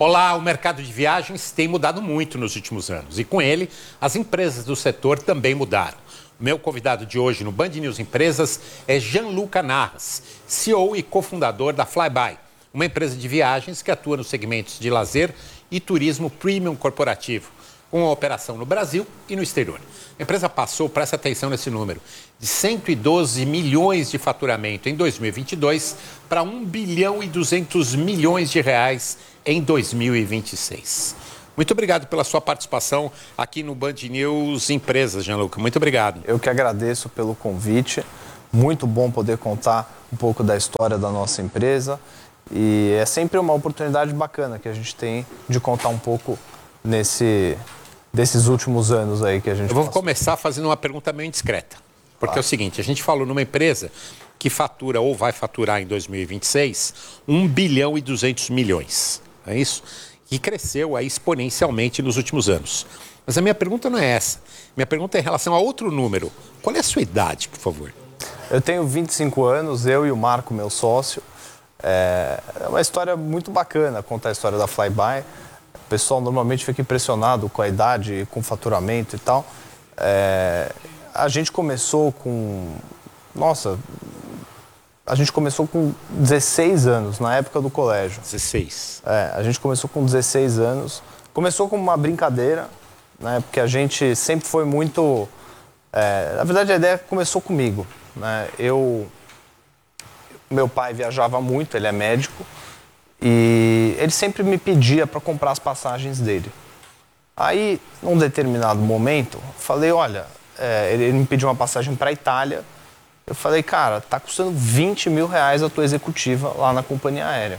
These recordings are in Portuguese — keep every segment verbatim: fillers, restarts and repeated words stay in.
Olá, o mercado de viagens tem mudado muito nos últimos anos e com ele as empresas do setor também mudaram. O meu convidado de hoje no Band News Empresas é Gianluca Narras, C E O e cofundador da Flybuy, uma empresa de viagens que atua nos segmentos de lazer e turismo premium corporativo, com operação no Brasil e no exterior. A empresa passou, presta atenção nesse número, de cento e doze milhões de faturamento em dois mil e vinte e dois para um bilhão e duzentos milhões de reais em dois mil e vinte e seis. Muito obrigado pela sua participação aqui no Band News Empresas, Gianluca. Muito obrigado. Eu que agradeço pelo convite. Muito bom poder contar um pouco da história da nossa empresa. E é sempre uma oportunidade bacana que a gente tem de contar um pouco nesse... desses últimos anos aí que a gente Eu vou passou. começar fazendo uma pergunta meio indiscreta. Porque Claro. é o seguinte, a gente falou numa empresa que fatura ou vai faturar em dois mil e vinte e seis um bilhão e duzentos milhões. É isso? E cresceu aí exponencialmente nos últimos anos. Mas a minha pergunta não é essa. Minha pergunta é em relação a outro número. Qual é a sua idade, por favor? Eu tenho vinte e cinco anos, eu e o Marco, meu sócio. É uma história muito bacana contar a história da Flybuy. O pessoal normalmente fica impressionado com a idade, com o faturamento e tal. É, a gente começou com... Nossa, a gente começou com dezesseis anos, na época do colégio. dezesseis. É, a gente começou com dezesseis anos. Começou como uma brincadeira, né? Porque a gente sempre foi muito... É, na verdade, a ideia começou comigo, né? Eu... Meu pai viajava muito, ele é médico. E ele sempre me pedia para comprar as passagens dele. Aí, num determinado momento, falei, olha, é, ele me pediu uma passagem para a Itália. Eu falei, cara, tá custando vinte mil reais a tua executiva lá na companhia aérea.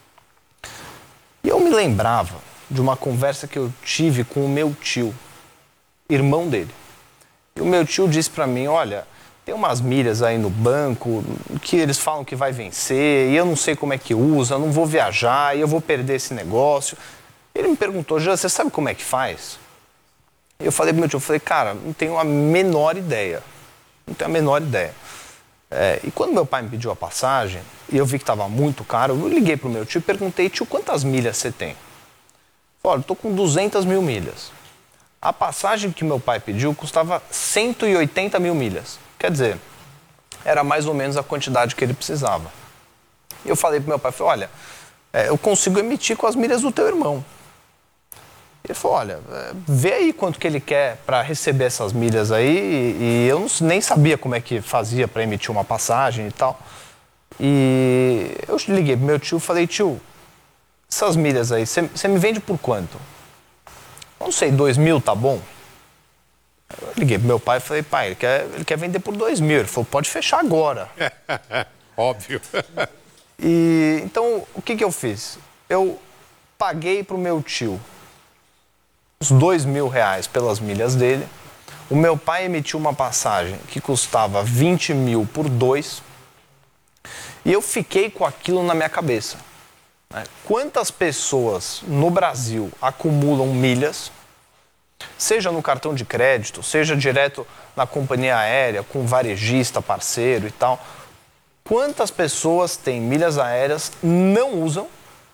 E eu me lembrava de uma conversa que eu tive com o meu tio, irmão dele. E o meu tio disse para mim, olha, tem umas milhas aí no banco que eles falam que vai vencer e eu não sei como é que usa, eu não vou viajar e eu vou perder esse negócio. Ele me perguntou, Jean, você sabe como é que faz? Eu falei pro meu tio, eu falei, cara, não tenho a menor ideia. Não tenho a menor ideia. É, e quando meu pai me pediu a passagem e eu vi que estava muito caro, eu liguei pro meu tio e perguntei, tio, quantas milhas você tem? Ele falou, olha, eu tô com duzentas mil milhas. A passagem que meu pai pediu custava cento e oitenta mil milhas. Quer dizer, era mais ou menos a quantidade que ele precisava. E eu falei pro meu pai, falei, olha, é, eu consigo emitir com as milhas do teu irmão. Ele falou, olha, é, vê aí quanto que ele quer para receber essas milhas aí. E, e eu não, nem sabia como é que fazia para emitir uma passagem e tal. E eu liguei pro meu tio e falei, tio, essas milhas aí, você me vende por quanto? Não sei, dois mil tá bom? Eu liguei pro meu pai e falei, pai, ele quer, ele quer vender por dois mil. Ele falou, pode fechar agora. Óbvio. E então, o que que eu fiz? Eu paguei pro meu tio os dois mil reais pelas milhas dele. O meu pai emitiu uma passagem que custava vinte mil por dois. E eu fiquei com aquilo na minha cabeça. Né? Quantas pessoas no Brasil acumulam milhas, seja no cartão de crédito, seja direto na companhia aérea, com varejista, parceiro e tal. Quantas pessoas têm milhas aéreas, não usam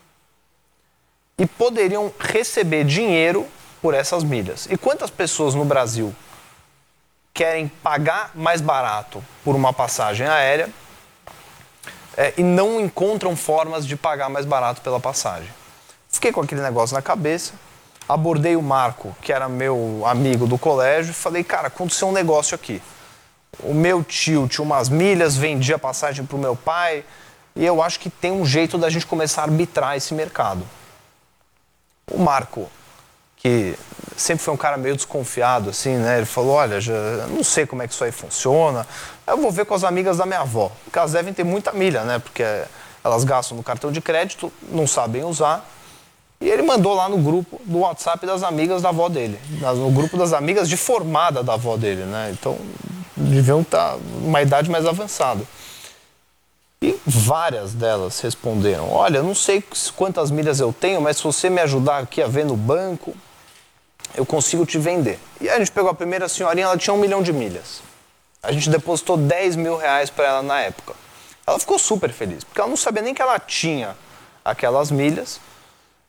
e poderiam receber dinheiro por essas milhas? E quantas pessoas no Brasil querem pagar mais barato por uma passagem aérea é, e não encontram formas de pagar mais barato pela passagem? Fiquei com aquele negócio na cabeça. Abordei o Marco, que era meu amigo do colégio, e falei, cara, aconteceu um negócio aqui. O meu tio tinha umas milhas, vendia passagem para o meu pai, e eu acho que tem um jeito da gente começar a arbitrar esse mercado. O Marco, que sempre foi um cara meio desconfiado, assim, né? Ele falou, olha, já não sei como é que isso aí funciona, eu vou ver com as amigas da minha avó, porque elas devem ter muita milha, né? Porque elas gastam no cartão de crédito, não sabem usar. E ele mandou lá no grupo do WhatsApp das amigas da avó dele. No grupo das amigas de formada da avó dele, né? Então, deviam estar numa idade mais avançada. E várias delas responderam, olha, eu não sei quantas milhas eu tenho, mas se você me ajudar aqui a ver no banco, eu consigo te vender. E aí a gente pegou a primeira senhorinha, ela tinha um milhão de milhas. A gente depositou dez mil reais para ela na época. Ela ficou super feliz, porque ela não sabia nem que ela tinha aquelas milhas.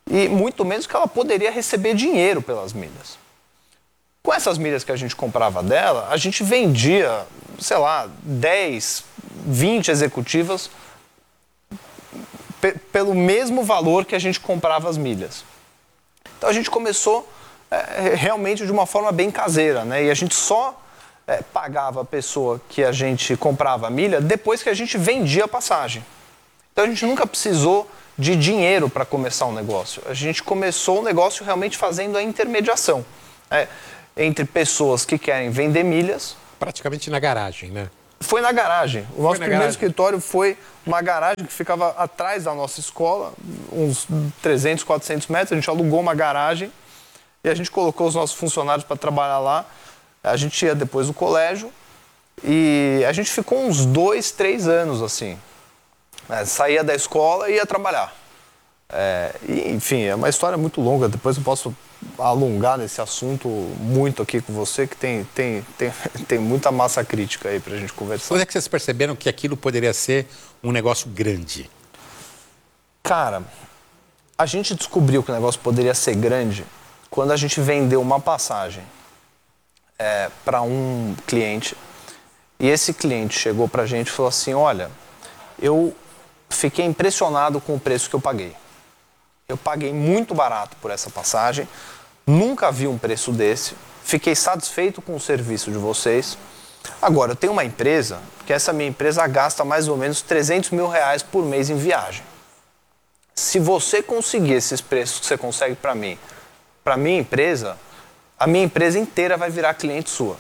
e muito menos que ela poderia receber dinheiro pelas milhas. Com essas milhas que a gente comprava dela, a gente vendia, sei lá, dez, vinte executivas pe- pelo mesmo valor que a gente comprava as milhas. Então a gente começou é, realmente de uma forma bem caseira, né? E a gente só é, pagava a pessoa que a gente comprava a milha depois que a gente vendia a passagem. Então a gente nunca precisou de dinheiro para começar um negócio. A gente começou o negócio realmente fazendo a intermediação, né, entre pessoas que querem vender milhas. Praticamente na garagem, né? Foi na garagem. O nosso primeiro garagem. escritório foi uma garagem que ficava atrás da nossa escola, uns trezentos, quatrocentos metros. A gente alugou uma garagem e a gente colocou os nossos funcionários para trabalhar lá. A gente ia depois do colégio e a gente ficou uns dois, três anos assim. É, saía da escola e ia trabalhar. É, e, enfim, é uma história muito longa. Depois eu posso alongar nesse assunto muito aqui com você, que tem, tem, tem, tem muita massa crítica aí pra gente conversar. Quando é que vocês perceberam que aquilo poderia ser um negócio grande? Cara, a gente descobriu que o negócio poderia ser grande quando a gente vendeu uma passagem é, para um cliente. E esse cliente chegou pra gente e falou assim, olha, eu fiquei impressionado com o preço que eu paguei. Eu paguei muito barato por essa passagem, nunca vi um preço desse, fiquei satisfeito com o serviço de vocês. Agora, eu tenho uma empresa, que essa minha empresa gasta mais ou menos trezentos mil reais por mês em viagem. Se você conseguir esses preços que você consegue para mim, para minha empresa, a minha empresa inteira vai virar cliente sua.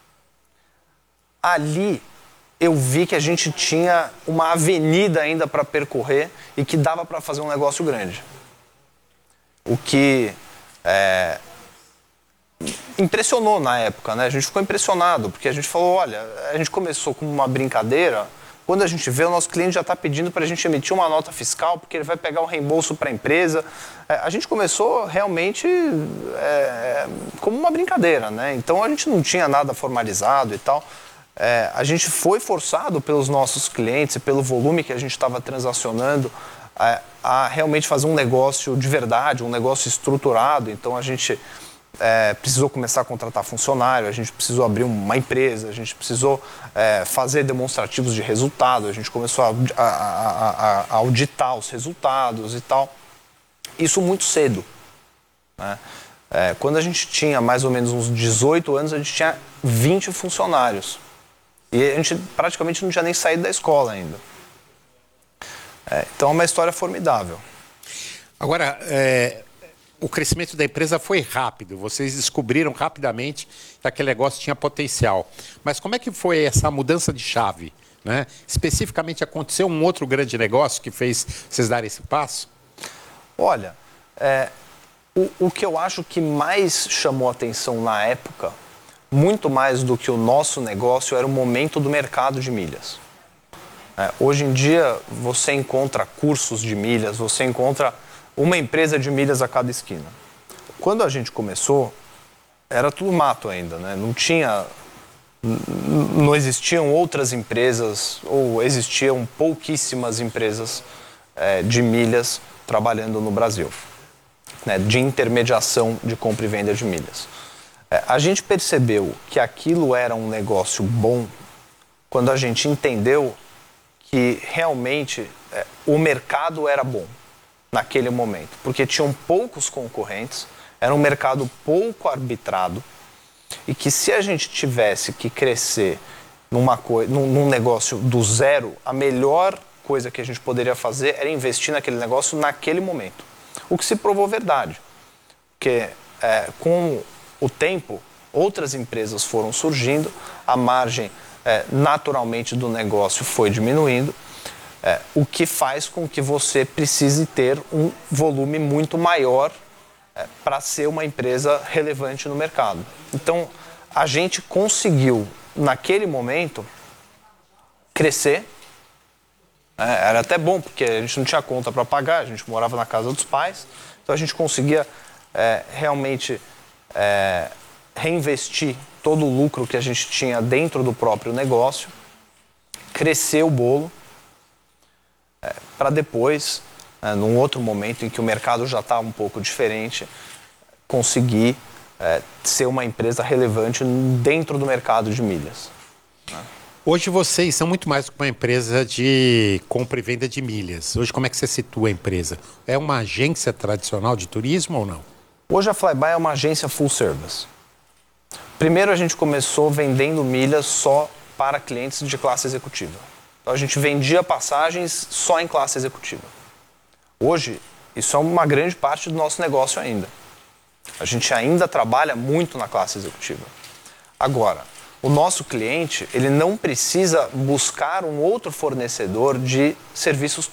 Ali eu vi que a gente tinha uma avenida ainda para percorrer e que dava para fazer um negócio grande. O que é, impressionou na época, né? A gente ficou impressionado, porque a gente falou, olha, a gente começou com uma brincadeira, quando a gente vê, o nosso cliente já está pedindo para a gente emitir uma nota fiscal, porque ele vai pegar o reembolso para a empresa. É, a gente começou realmente é, como uma brincadeira, né? Então a gente não tinha nada formalizado e tal. É, a gente foi forçado pelos nossos clientes e pelo volume que a gente estava transacionando a, a realmente fazer um negócio de verdade, um negócio estruturado. Então a gente é, precisou começar a contratar funcionário, a gente precisou abrir uma empresa, a gente precisou é, fazer demonstrativos de resultado, a gente começou a, a, a, a auditar os resultados e tal. Isso muito cedo, né? É, quando a gente tinha mais ou menos uns dezoito anos, a gente tinha vinte funcionários. E a gente praticamente não tinha nem saído da escola ainda. É, então é uma história formidável. Agora, é, o crescimento da empresa foi rápido. Vocês descobriram rapidamente que aquele negócio tinha potencial. Mas como é que foi essa mudança de chave, né? Especificamente, aconteceu um outro grande negócio que fez vocês darem esse passo? Olha, é, o, o que eu acho que mais chamou atenção na época, muito mais do que o nosso negócio, era o momento do mercado de milhas. É, hoje em dia, você encontra cursos de milhas, você encontra uma empresa de milhas a cada esquina. Quando a gente começou, era tudo mato ainda, né? Não tinha, não existiam outras empresas, ou existiam pouquíssimas empresas é, de milhas trabalhando no Brasil, né? De intermediação de compra e venda de milhas. É, a gente percebeu que aquilo era um negócio bom quando a gente entendeu que realmente é, o mercado era bom naquele momento, porque tinham poucos concorrentes, era um mercado pouco arbitrado e que se a gente tivesse que crescer numa coi- num, num negócio do zero, a melhor coisa que a gente poderia fazer era investir naquele negócio naquele momento. O que se provou verdade, porque é, com o tempo, outras empresas foram surgindo, a margem é, naturalmente do negócio foi diminuindo, é, o que faz com que você precise ter um volume muito maior é, para ser uma empresa relevante no mercado. Então, a gente conseguiu, naquele momento, crescer. É, era até bom, porque a gente não tinha conta para pagar, a gente morava na casa dos pais, então a gente conseguia é, realmente É, reinvestir todo o lucro que a gente tinha dentro do próprio negócio, crescer o bolo, é, para depois é, num outro momento em que o mercado já estava um pouco diferente, conseguir é, ser uma empresa relevante dentro do mercado de milhas. Né? Hoje vocês são muito mais do que uma empresa de compra e venda de milhas. Hoje como é que você situa a empresa? É uma agência tradicional de turismo ou não? Hoje a Flyby é uma agência full service. Primeiro a gente começou vendendo milhas só para clientes de classe executiva. Então a gente vendia passagens só em classe executiva. Hoje, isso é uma grande parte do nosso negócio ainda. A gente ainda trabalha muito na classe executiva. Agora, o nosso cliente, ele não precisa buscar um outro fornecedor de serviços